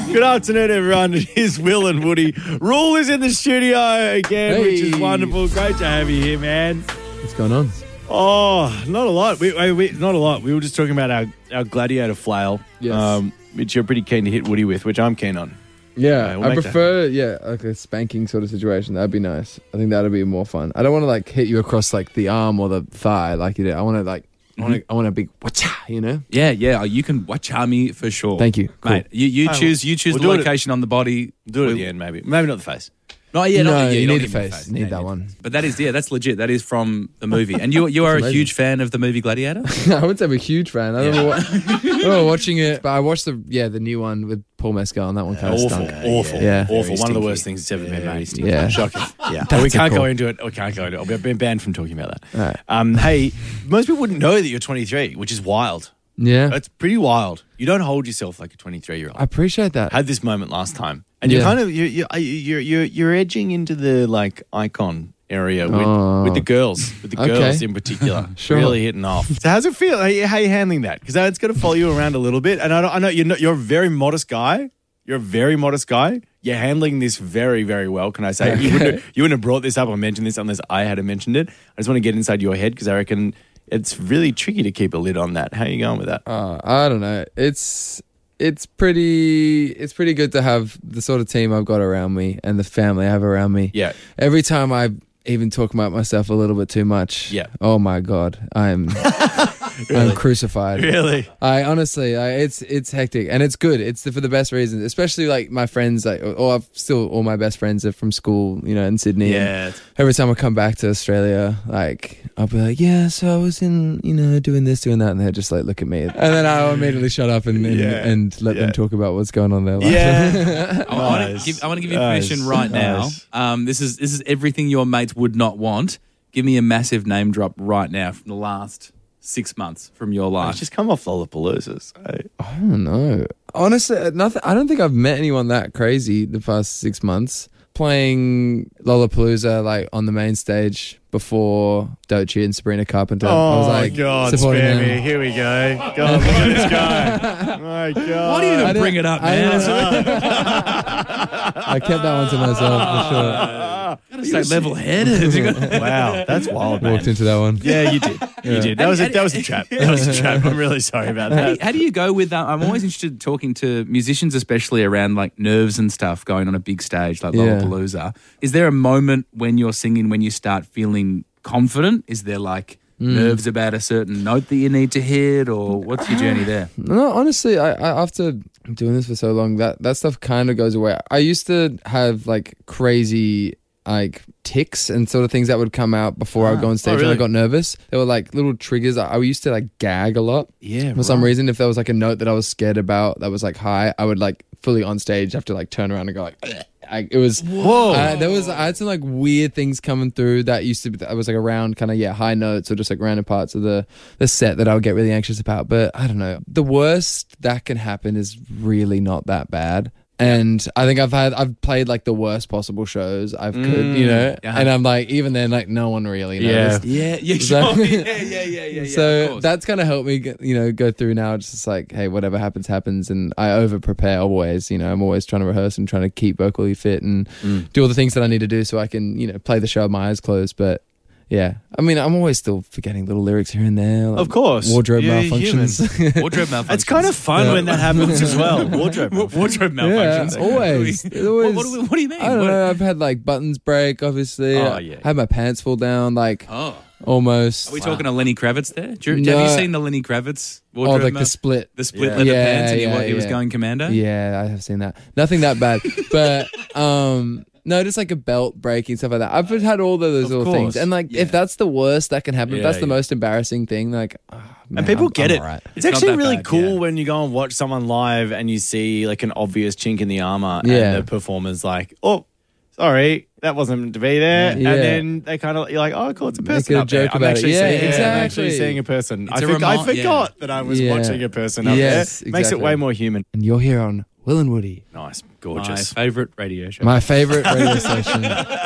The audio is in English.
Good afternoon, everyone. It is Will and Woody. Rule is in the studio again, which is wonderful. Great to have you here, man. What's going on? Oh, not a lot. Not a lot. We were just talking about our gladiator flail, which you're pretty keen to hit Woody with, which I'm keen on. Yeah, I prefer, like a spanking sort of situation. That'd be nice. I think that'd be more fun. I don't want to like hit you across like the arm or the thigh like you did. I want to like, I want a big wacha, you know? Yeah. You can wacha me for sure. Thank you. Cool. Mate, you choose the location on the body. Do it at the end, maybe. Maybe not the face. No, you need the face. Need that one. But that's legit. That is from the movie. And you are a huge fan of the movie Gladiator? I wouldn't say I'm a huge fan. I remember watching it, but I watched the new one with Paul Mescal, and that one kind of stunk. Awful. Yeah. Awful. One of the worst things that's ever been made. Yeah. Shocking. Yeah. But we can't go into it. We've been banned from talking about that. Right. Hey, most people wouldn't know that you're 23, which is wild. Yeah. It's pretty wild. You don't hold yourself like a 23-year-old. I appreciate that. I had this moment last time. And you're kind of you're edging into the like icon area with the girls, in particular. Sure. Really hitting off. So how's it feel? How are you handling that? Because it's going to follow you around a little bit. And I know you're a very modest guy. You're a very modest guy. You're handling this very, very well, can I say? Okay. You wouldn't have brought this up or mentioned this unless I had mentioned it. I just want to get inside your head because I reckon it's really tricky to keep a lid on that. How are you going with that? I don't know. It's pretty good to have the sort of team I've got around me and the family I have around me. Yeah. Every time I even talk about myself a little bit too much. Yeah. Oh my God, I'm crucified. Really? I honestly, it's hectic and it's good. It's for the best reasons. Especially like my friends, all my best friends are from school, in Sydney. Yeah. Every time I come back to Australia, like I'll be like, yeah, so I was in, doing this, doing that, and they'll just like look at me, and then I'll immediately shut up and let them talk about what's going on in their life. Yeah. I want to give you permission right now. This is everything your mates would not want. Give me a massive name drop right now from the last 6 months from your life. Just come off Lollapaloozas. I don't know. Honestly, nothing. I don't think I've met anyone that crazy the past 6 months. Playing Lollapalooza like on the main stage before Doechii and Sabrina Carpenter. I was like, God, spare me. Here we go. God, look at this guy. My God. Why do you even bring it up, man? I kept that one to myself for sure. Stay level-headed. Wow, that's wild, man. Walked into that one. Yeah, you did. You did. That was a trap. That was a trap. I'm really sorry about that. How do you go with that? I'm always interested in talking to musicians, especially around like nerves and stuff going on a big stage like Lollapalooza. Is there a moment when you're singing when you start feeling confident? Is there like nerves about a certain note that you need to hit, or what's your journey there? No, honestly, I after doing this for so long, that stuff kind of goes away. I used to have like crazy like tics and sort of things that would come out before I would go on stage when I got nervous. There were like little triggers. I used to like gag a lot. Yeah. For some reason, if there was like a note that I was scared about that was like high, I would like fully on stage have to like turn around and go like it was I had some like weird things coming through that used to be, I was like around kind of high notes or just like random parts of the set that I would get really anxious about. But I don't know, the worst that can happen is really not that bad. And I think I've played like the worst possible shows I could, and I'm like, even then, like no one really knows. So that's kind of helped me, go through now. It's just like, hey, whatever happens, happens. And I over prepare always, I'm always trying to rehearse and trying to keep vocally fit and do all the things that I need to do so I can, play the show with my eyes closed. But yeah, I mean, I'm always still forgetting little lyrics here and there. Like of course. Wardrobe malfunctions. Wardrobe malfunctions. It's kind of fun when that happens as well. Wardrobe malfunctions. Yeah, always. What do you mean? I don't know. I've had like buttons break, obviously. I had my pants fall down, like almost. Are we talking to Lenny Kravitz there? Have you seen the Lenny Kravitz wardrobe? The split. The split leather pants and he was going commando? Yeah, I have seen that. Nothing that bad. But no, just like a belt breaking, stuff like that. I've had all those little things. And like, if that's the worst that can happen, if that's the most embarrassing thing, like, man, and people get it. Right. It's actually really cool when you go and watch someone live and you see like an obvious chink in the armor and the performer's like, oh, sorry, that wasn't meant to be there. And then they kind of, you're like, oh, cool, it's a person up there. I'm actually seeing a person. I forgot that I was watching a person up there. Makes it way more human. And you're here on Will and Woody. Nice. Gorgeous. My favourite radio show. My favourite radio station.